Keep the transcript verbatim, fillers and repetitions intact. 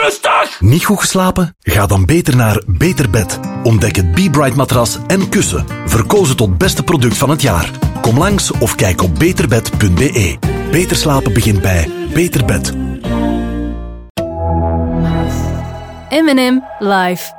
rustig! Niet goed geslapen? Ga dan beter naar Beter Bed. Ontdek het Be Bright matras en kussen. Verkozen tot beste product van het jaar. Kom langs of kijk op beterbed punt b e. Beter slapen begint bij Beter Bed. M en M live.